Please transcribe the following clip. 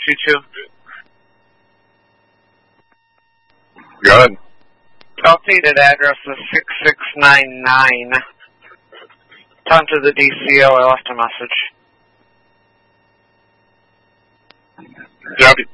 622. Good. Updated address is 6699. Talking to the DCO, I left a message. Copy.